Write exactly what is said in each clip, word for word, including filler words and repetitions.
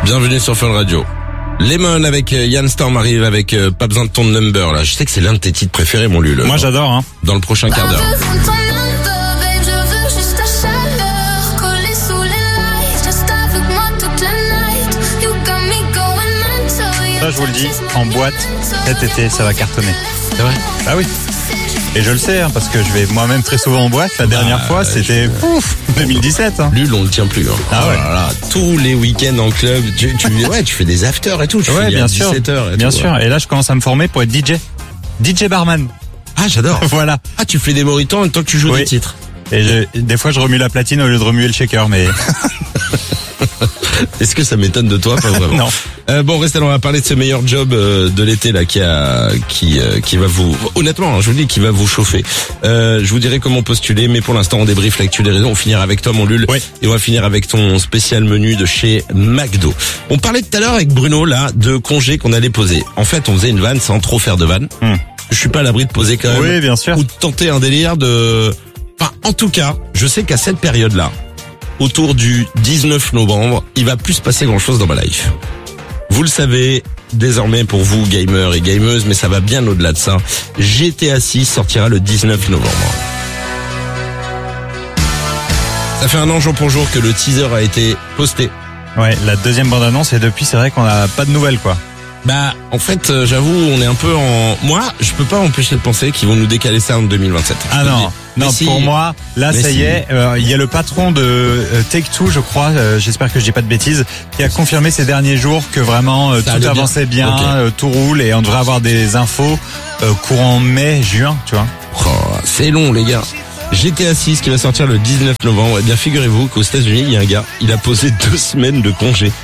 Bienvenue sur Fun Radio. Lemon avec Yann Storm arrive avec euh, Pas besoin de ton number là. Je sais que c'est l'un de tes titres préférés mon Lul. Moi j'adore hein. Dans le prochain quart d'heure. Ça je vous le dis, en boîte, cet été ça va cartonner. C'est vrai? Ah oui. Et je le sais, hein, parce que je vais moi-même très souvent en boîte. La dernière bah, fois, c'était je... ouf, deux mille dix-sept. Hein. Lul, on le tient plus. Hein. Ah ouais. Voilà, tous les week-ends en club, tu, tu, ouais, tu fais des afters et tout. Tu ouais, fais bien sûr. dix-sept heures et bien tout, sûr. Ouais. Et là, je commence à me former pour être D J. D J barman. Ah, j'adore. Voilà. Ah, tu fais des moritons en même temps que tu joues oui. des titres. Et je, des fois, je remue la platine au lieu de remuer le shaker, mais. Est-ce que ça m'étonne de toi? Pas vraiment. Non. Euh, bon, restez là, on va parler de ce meilleur job euh, de l'été là qui a qui euh, qui va vous honnêtement, hein, je vous dis, qui va vous chauffer. Euh, je vous dirai comment postuler, mais pour l'instant, on débriefe l'actu des réseaux. On finira avec toi, mon Lul, oui. et on va finir avec ton spécial menu de chez McDo. On parlait tout à l'heure avec Bruno là de congés qu'on allait poser. En fait, on faisait une vanne sans trop faire de vanne. Hmm. Je suis pas à l'abri de poser quand même. Oui, bien sûr. Ou de tenter un délire de. Enfin, en tout cas, je sais qu'à cette période-là, autour du dix-neuf novembre, il va plus se passer grand-chose dans ma life. Vous le savez, désormais pour vous, gamers et gameuses, mais ça va bien au-delà de ça, G T A six sortira le dix-neuf novembre. Ça fait un an jour pour jour que le teaser a été posté. Ouais, la deuxième bande-annonce, et depuis, c'est vrai qu'on n'a pas de nouvelles, quoi. Bah, en fait, euh, j'avoue, on est un peu en... Moi, je peux pas m'empêcher de penser qu'ils vont nous décaler ça en deux mille vingt-sept. Ah non, non, si... pour moi, là, mais ça si... y est, il euh, y a le patron de euh, Take-Two, je crois, euh, j'espère que je dis pas de bêtises, qui a confirmé ces derniers jours que vraiment euh, tout avançait bien, bien okay. euh, tout roule, et on devrait avoir des infos euh, courant mai, juin, tu vois. Oh, c'est long, les gars. G T A six qui va sortir le dix-neuf novembre. Eh bien, figurez-vous qu'aux États-Unis, il y a un gars, il a posé deux semaines de congé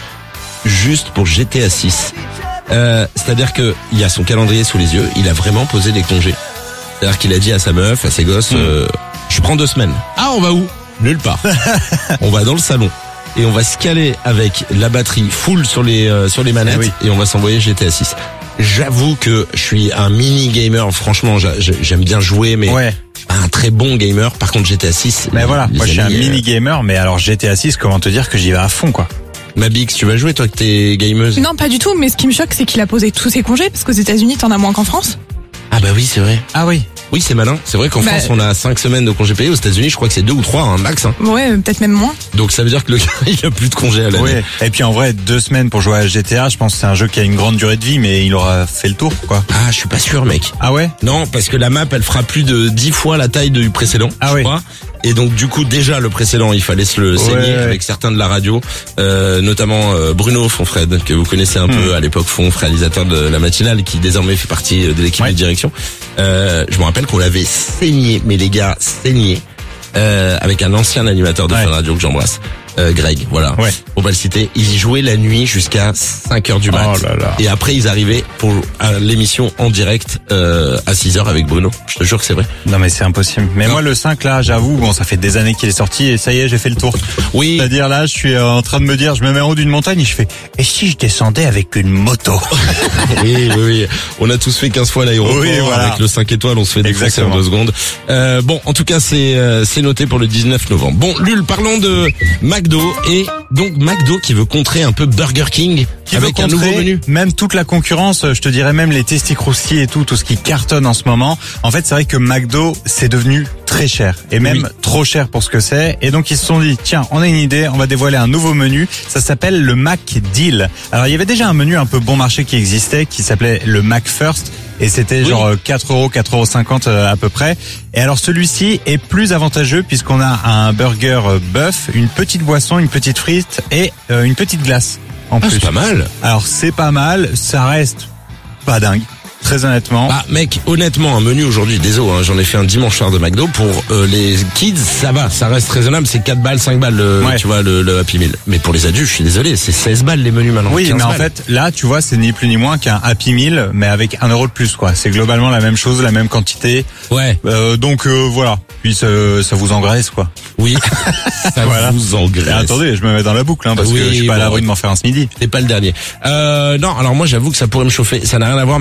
juste pour G T A six. Euh, c'est-à-dire que il y a son calendrier sous les yeux, il a vraiment posé des congés. C'est-à-dire qu'il a dit à sa meuf, à ses gosses, mmh. euh, je prends deux semaines. Ah, on va où? Nulle part. On va dans le salon et on va se caler avec la batterie full sur les euh, sur les manettes oui. et on va s'envoyer G T A six. J'avoue que je suis un mini gamer, franchement, j'aime bien jouer, mais ouais. un très bon gamer. Par contre, G T A six. Mais voilà, moi je suis un euh... mini gamer, mais alors G T A six, comment te dire que j'y vais à fond, quoi. Mabix, tu vas jouer toi que t'es gameuse? Non, pas du tout, mais ce qui me choque, c'est qu'il a posé tous ses congés, parce qu'aux États-Unis, t'en as moins qu'en France. Ah bah oui, c'est vrai. Ah oui. Oui, c'est malin. C'est vrai qu'en bah, France, on a cinq semaines de congés payés. Aux États-Unis, je crois que c'est deux ou trois, hein, max. Hein. Ouais, peut-être même moins. Donc ça veut dire que le gars, il a plus de congés à l'année. Oui. Et puis en vrai, deux semaines pour jouer à G T A, je pense que c'est un jeu qui a une grande durée de vie, mais il aura fait le tour, quoi. Ah, je suis pas sûr, mec. Ah ouais? Non, parce que la map, elle fera plus de dix fois la taille du précédent. Ah je oui. crois. Et donc du coup déjà le précédent il fallait se le saigner ouais, ouais. avec certains de la radio, euh, notamment euh, Bruno Fonfred que vous connaissez un mmh. peu à l'époque, Fonf, réalisateur de la matinale qui désormais fait partie de l'équipe ouais. de direction. Euh, je me rappelle qu'on l'avait saigné, mais les gars saigné euh, avec un ancien animateur de ouais. Fun Radio que j'embrasse. Euh, Greg, voilà. Ouais. On va le citer. Ils y jouaient la nuit jusqu'à cinq heures du mat. Oh là là. Et après, ils arrivaient pour euh, l'émission en direct euh, à six heures avec Bruno. Je te jure que c'est vrai. Non mais c'est impossible. Mais non. Moi, le cinq, là, j'avoue, bon, ça fait des années qu'il est sorti et ça y est, j'ai fait le tour. Oui. C'est-à-dire là, je suis en train de me dire, je me mets en haut d'une montagne et je fais, et si je descendais avec une moto? Oui, oui, oui. On a tous fait quinze fois l'aéroport. Oui, voilà. Avec le cinq étoiles, on se fait défoncer en deux secondes. Euh, bon, en tout cas, c'est euh, c'est noté pour le dix-neuf novembre. Bon, Lul, parlons de McDo. Et donc McDo qui veut contrer un peu Burger King qui avec veut un nouveau menu. Même toute la concurrence, je te dirais même les testicroustis et tout, tout ce qui cartonne en ce moment. En fait, c'est vrai que McDo, c'est devenu très cher. Et même oui. trop cher pour ce que c'est. Et donc, ils se sont dit, tiens, on a une idée, on va dévoiler un nouveau menu. Ça s'appelle le Mac Deal. Alors, il y avait déjà un menu un peu bon marché qui existait, qui s'appelait le Mac First. Et c'était oui. genre quatre euros, quatre euros cinquante à peu près. Et alors celui-ci est plus avantageux puisqu'on a un burger bœuf, une petite boisson, une petite frite et euh, une petite glace en ah, plus. C'est pas mal. Alors c'est pas mal, ça reste pas dingue. Très honnêtement. Bah mec, honnêtement, un menu aujourd'hui, désolé, hein, j'en ai fait un dimanche soir de McDo pour euh, les kids, ça va, ça reste raisonnable, c'est quatre balles, cinq balles, le, ouais. tu vois, le, le Happy Meal. Mais pour les adultes, je suis désolé, c'est seize balles les menus maintenant. Oui, mais balles. En fait, là, tu vois, c'est ni plus ni moins qu'un Happy Meal, mais avec un euro de plus, quoi. C'est globalement la même chose, la même quantité. Ouais. Euh, donc euh, voilà. Puis ça, ça vous engraisse, quoi. Oui. Ça voilà. vous engraisse. Et attendez, je me mets dans la boucle, hein, parce oui, que je suis pas bon, à l'abri de m'en faire un ce midi. T'es pas le dernier. Euh, non, alors moi, j'avoue que ça pourrait me chauffer. Ça n'a rien à voir, mais je rebondis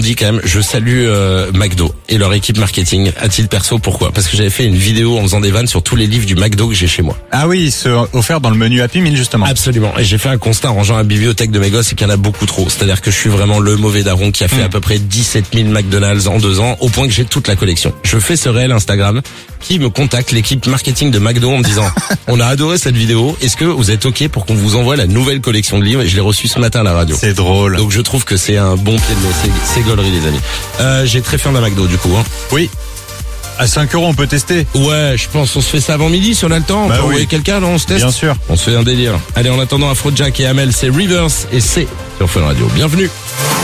dit quand même, je salue euh, McDo et leur équipe marketing à titre perso. Pourquoi? Parce que j'avais fait une vidéo en faisant des vannes sur tous les livres du McDo que j'ai chez moi. Ah oui, ce offert dans le menu Happy Meal justement. Absolument. Et j'ai fait un constat en rangeant la bibliothèque de mes gosses, c'est qu'il y en a beaucoup trop. C'est-à-dire que je suis vraiment le mauvais daron qui a fait mmh. à peu près dix-sept mille McDonald's en deux ans, au point que j'ai toute la collection. Je fais ce réel Instagram qui me contacte l'équipe marketing de McDo en me disant on a adoré cette vidéo, est-ce que vous êtes ok pour qu'on vous envoie la nouvelle collection de livres? Et je l'ai reçu ce matin à la radio. C'est drôle. Donc je trouve que c'est un bon pied de nez, c'est, c'est gaulerie les amis. Euh, j'ai très faim d'un McDo du coup. Hein. Oui. À cinq euros on peut tester. Ouais, je pense on se fait ça avant midi si on a le temps. On bah peut oui. envoyer quelqu'un, non, on se teste. Bien sûr. On se fait un délire. Allez, en attendant Afrojack et Amel, c'est Rivers et c'est sur Fun Radio. Bienvenue.